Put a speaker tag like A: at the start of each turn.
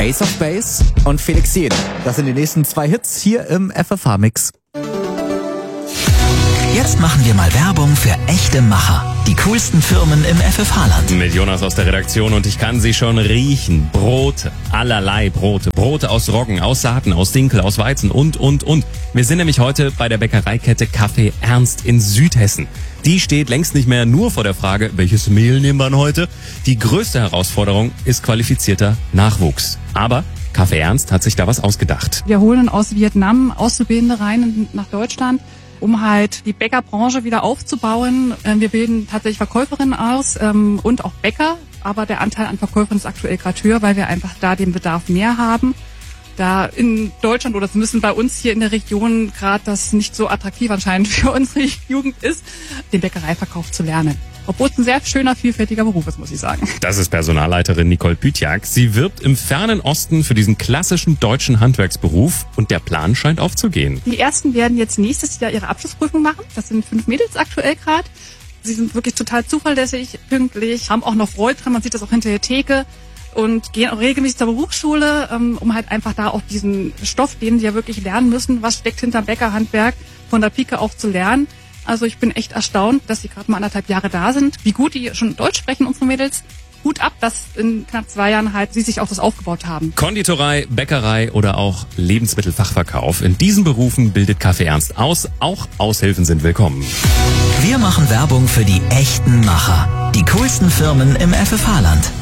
A: Ace of Base und Felix Jähn. Das sind die nächsten 2 Hits hier im FFH-Mix.
B: Jetzt machen wir mal Werbung für echte Macher. Die coolsten Firmen im FFH-Land.
C: Mit Jonas aus der Redaktion und ich kann sie schon riechen. Brote, allerlei Brote. Brote aus Roggen, aus Saaten, aus Dinkel, aus Weizen und. Wir sind nämlich heute bei der Bäckereikette Café Ernst in Südhessen. Die steht längst nicht mehr nur vor der Frage, welches Mehl nehmen wir heute? Die größte Herausforderung ist qualifizierter Nachwuchs. Aber Café Ernst hat sich da was ausgedacht.
D: Wir holen aus Vietnam Auszubildende rein nach Deutschland, um halt die Bäckerbranche wieder aufzubauen. Wir bilden tatsächlich Verkäuferinnen aus und auch Bäcker, aber der Anteil an Verkäufern ist aktuell gerade höher, weil wir einfach da den Bedarf mehr haben. Da in Deutschland oder zumindest bei uns hier in der Region gerade das nicht so attraktiv anscheinend für unsere Jugend ist, den Bäckereiverkauf zu lernen. Obwohl es ein sehr schöner, vielfältiger Beruf ist, muss ich sagen.
C: Das ist Personalleiterin Nicole Bütiak. Sie wirbt im fernen Osten für diesen klassischen deutschen Handwerksberuf und der Plan scheint aufzugehen.
D: Die ersten werden jetzt nächstes Jahr ihre Abschlussprüfung machen. Das sind 5 Mädels aktuell gerade. Sie sind wirklich total zuverlässig, pünktlich, haben auch noch Freude dran. Man sieht das auch hinter der Theke und gehen auch regelmäßig zur Berufsschule, um halt einfach da auch diesen Stoff, den sie ja wirklich lernen müssen, was steckt hinter Bäckerhandwerk, von der Pike auf zu lernen. Also ich bin echt erstaunt, dass sie gerade mal 1,5 Jahre da sind. Wie gut die schon Deutsch sprechen, unsere Mädels. Hut ab, dass in knapp 2 Jahren halt sie sich auch das aufgebaut haben.
C: Konditorei, Bäckerei oder auch Lebensmittelfachverkauf. In diesen Berufen bildet Café Ernst aus. Auch Aushilfen sind willkommen.
B: Wir machen Werbung für die echten Macher. Die coolsten Firmen im FFH-Land.